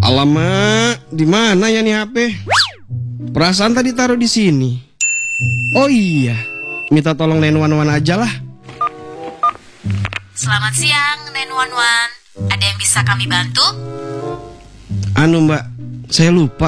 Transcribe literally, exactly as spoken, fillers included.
Alamak, di mana ya nih H P? Perasaan tadi taruh di sini. Oh iya, minta tolong sembilan satu satu aja lah. Selamat siang, sembilan satu satu. Ada yang bisa kami bantu? Anu Mbak, saya lupa